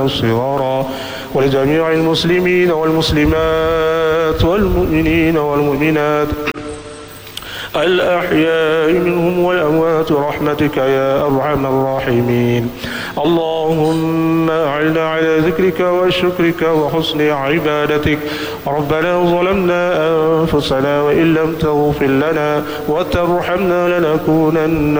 صغارا ولجميع المسلمين والمسلمات والمؤمنين والمؤمنات الأحياء منهم والأموات برحمتك يا أرحم الراحمين. اللهم أعنا على ذكرك وشكرك وحسن عبادتك. ربنا ظلمنا أنفسنا وإن لم تغفر لنا وترحمنا لنكونن